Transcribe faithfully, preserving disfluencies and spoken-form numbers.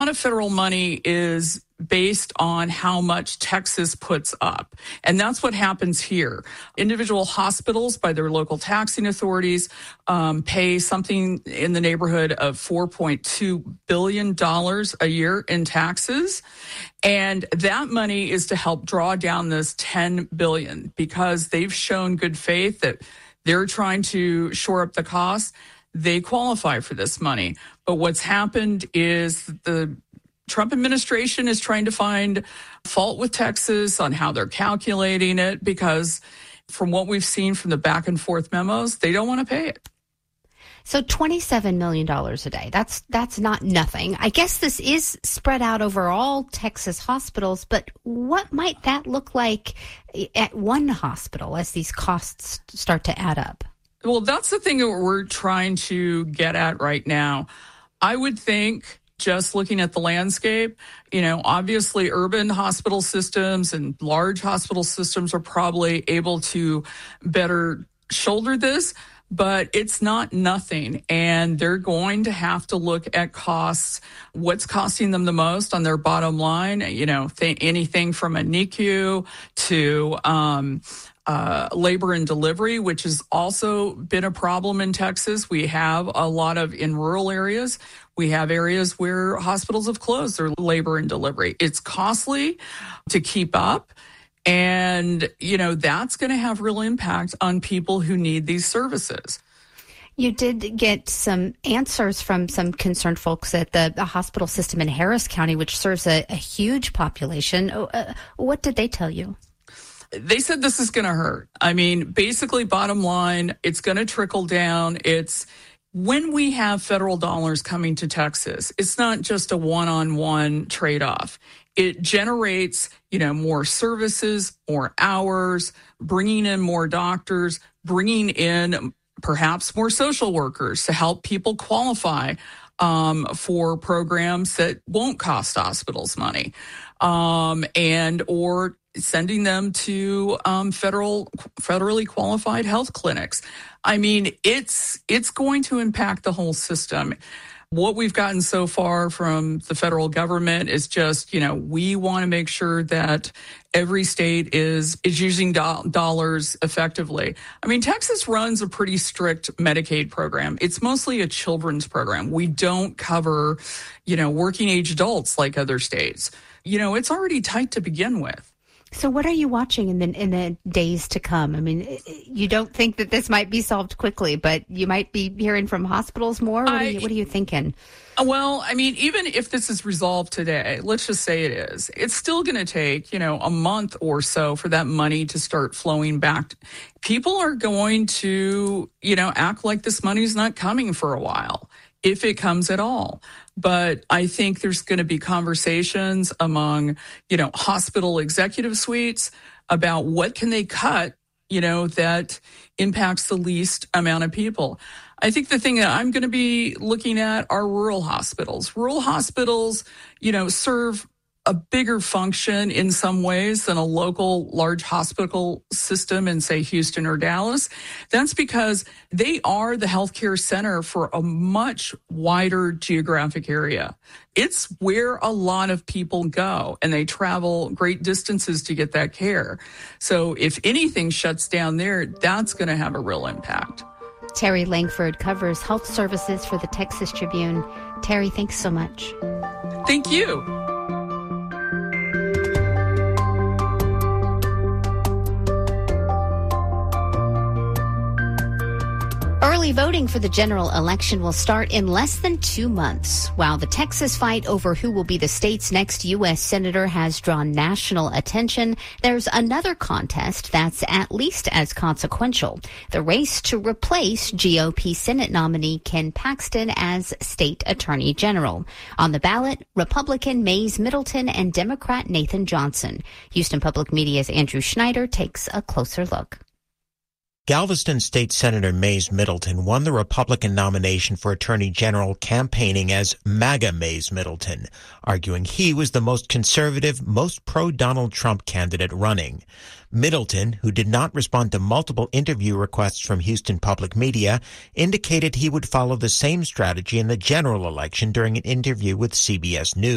lot of federal money is based on how much Texas puts up. And that's what happens here. Individual hospitals, by their local taxing authorities, um, pay something in the neighborhood of four point two billion dollars a year in taxes. And that money is to help draw down this ten billion dollars because they've shown good faith that they're trying to shore up the costs. They qualify for this money. But what's happened is the Trump administration is trying to find fault with Texas on how they're calculating it because from what we've seen from the back and forth memos, they don't want to pay it. So twenty-seven million dollars a day, that's that's not nothing. I guess this is spread out over all Texas hospitals, but what might that look like at one hospital as these costs start to add up? Well, that's the thing that we're trying to get at right now. I would think, just looking at the landscape, you know, obviously urban hospital systems and large hospital systems are probably able to better shoulder this, but it's not nothing. And they're going to have to look at costs, what's costing them the most on their bottom line, you know, th- anything from a N I C U to um, uh, labor and delivery, which has also been a problem in Texas. We have a lot of in rural areas. We have areas where hospitals have closed their labor and delivery. It's costly to keep up. And, you know, that's going to have real impact on people who need these services. You did get some answers from some concerned folks at the, the hospital system in Harris County, which serves a, a huge population. Uh, what did they tell you? They said this is going to hurt. I mean, basically, bottom line, it's going to trickle down. It's when we have federal dollars coming to Texas, it's not just a one-on-one trade-off. It generates, you know, more services, more hours, bringing in more doctors, bringing in perhaps more social workers to help people qualify um, for programs that won't cost hospitals money, um, and or sending them to um, federal, federally qualified health clinics. I mean, it's it's going to impact the whole system. What we've gotten so far from the federal government is just, you know, we want to make sure that every state is is using do- dollars effectively. I mean, Texas runs a pretty strict Medicaid program. It's mostly a children's program. We don't cover, you know, working age adults like other states. You know, it's already tight to begin with. So what are you watching in the in the days to come? I mean, you don't think that this might be solved quickly, but you might be hearing from hospitals more? What, I, are, you, what are you thinking? Well, I mean, even if this is resolved today, let's just say it is, it's still going to take, you know, a month or so for that money to start flowing back. People are going to, you know, act like this money's not coming for a while, if it comes at all. But I think there's going to be conversations among, you know, hospital executive suites about what can they cut, you know, that impacts the least amount of people. I think the thing that I'm going to be looking at are rural hospitals. Rural hospitals, you know, serve a bigger function in some ways than a local large hospital system in, say, Houston or Dallas. That's because they are the healthcare center for a much wider geographic area. It's where a lot of people go, and they travel great distances to get that care. So if anything shuts down there, that's going to have a real impact. Terry Langford covers health services for the Texas Tribune. Terry, thanks so much. Thank you. Early voting for the general election will start in less than two months. While the Texas fight over who will be the state's next U S senator has drawn national attention, there's another contest that's at least as consequential: the race to replace G O P Senate nominee Ken Paxton as state attorney general. On the ballot, Republican Mays Middleton and Democrat Nathan Johnson. Houston Public Media's Andrew Schneider takes a closer look. Galveston State Senator Mays Middleton won the Republican nomination for Attorney General, campaigning as MAGA Mays Middleton, arguing he was the most conservative, most pro-Donald Trump candidate running. Middleton, who did not respond to multiple interview requests from Houston Public Media, indicated he would follow the same strategy in the general election during an interview with C B S News.